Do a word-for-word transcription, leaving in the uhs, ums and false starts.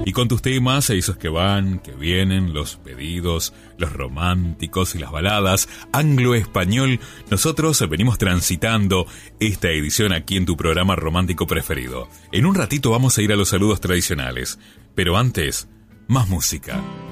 Y con tus temas, esos que van, que vienen, los pedidos, los románticos y las baladas, anglo-español, nosotros venimos transitando esta edición aquí en tu programa romántico preferido. En un ratito vamos a ir a los saludos tradicionales, pero antes, más música.